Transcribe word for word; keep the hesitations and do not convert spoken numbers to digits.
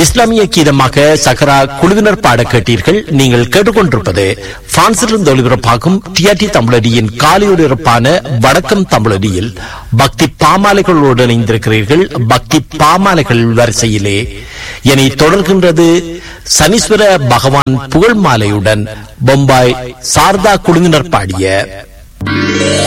இஸ்லாமிய கீதமாக சஹரா குழுவினர் பாட கேட்டீர்கள். நீங்கள் கேட்டுக்கொண்டிருப்பது பிரான்சிலிருந்து ஒலிபரப்பாகும் டிஆர்டி தமிழடியின் காலையொலிபரப்பான வடக்கம் தமிழடியில் பக்தி பாமாலைகளோடு இணைந்திருக்கிறீர்கள். பக்தி பாமாலைகள் வரிசையிலே இனி தொடர்கின்றது சனீஸ்வர பகவான் புகழ் மாலையுடன் பொம்பாய் சாரதா குழுவினர் பாடிய